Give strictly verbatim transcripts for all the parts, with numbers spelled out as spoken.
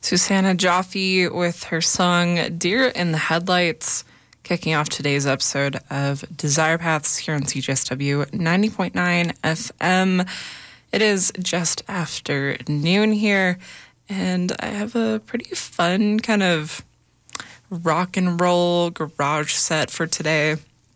Susanna Joffe with her song Deer in the Headlights, kicking off today's episode of Desire Paths here on C J S W ninety point nine F M. It is just after noon here, and I have a pretty fun kind of rock and roll garage set for today,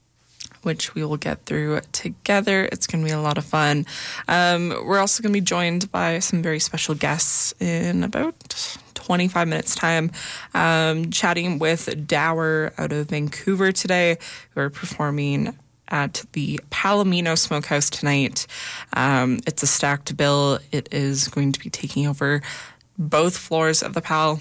which we will get through together. It's going to be a lot of fun. Um, we're also going to be joined by some very special guests in about twenty-five minutes time, um, chatting with Dower out of Vancouver today, who are performing at the Palomino Smokehouse tonight. Um, it's a stacked bill. It is going to be taking over both floors of the Pal.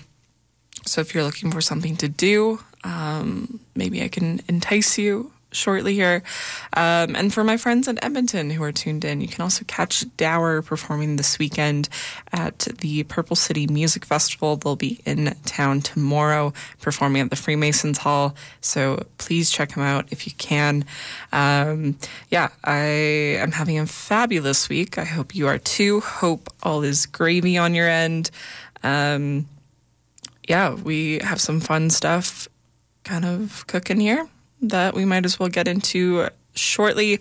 So if you're looking for something to do, um, maybe I can entice you shortly here. Um, and for my friends in Edmonton who are tuned in, you can also catch Dower performing this weekend at the Purple City Music Festival. They'll be in town tomorrow performing at the Freemasons Hall. So please check them out if you can. Um, yeah, I am having a fabulous week. I hope you are too. Hope all is gravy on your end. Um, yeah, we have some fun stuff kind of cooking here that we might as well get into shortly,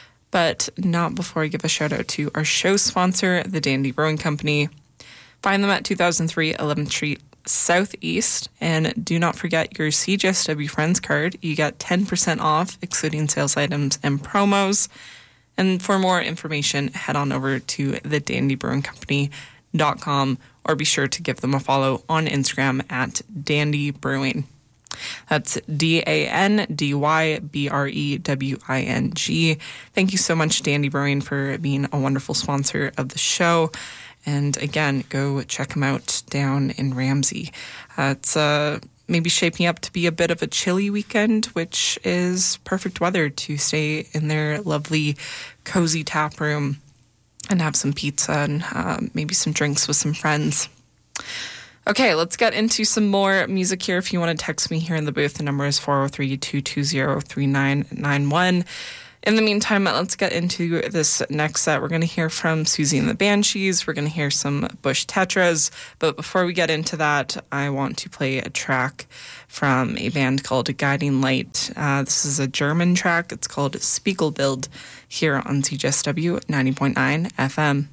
but not before I give a shout out to our show sponsor, the Dandy Brewing Company. Find them at two thousand three eleventh Street Southeast, and do not forget your C J S W Friends card. You get ten percent off, excluding sales items and promos. And for more information, head on over to the dandy brewing company dot com, or be sure to give them a follow on Instagram at Dandy Brewing. That's D A N D Y B R E W I N G. Thank you so much, Dandy Brewing, for being a wonderful sponsor of the show. And again, go check them out down in Ramsey. Uh, it's uh, maybe shaping up to be a bit of a chilly weekend, which is perfect weather to stay in their lovely, cozy tap room and have some pizza and uh, maybe some drinks with some friends. Okay, let's get into some more music here. If you want to text me here in the booth, the number is four oh three, two two zero, three nine nine one. In the meantime, let's get into this next set. We're going to hear from Susie and the Banshees. We're going to hear some Bush Tetras. But before we get into that, I want to play a track from a band called Guiding Light. Uh, this is a German track. It's called Spiegelbild here on C J S W ninety point nine F M.